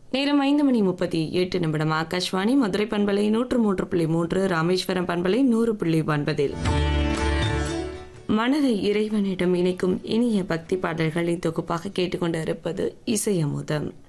நேரம் 5:38 ஆகாஷ்வாணி மதுரை பண்பலை 103.3 ராமேஸ்வரம் பண்பலை 100.9 மனதை இறைவனிடம் இணைக்கும் இனிய பக்தி பாடல்களின் தொகுப்பாக கேட்டுக்கொண்டு இருப்பது இசையமுதம்.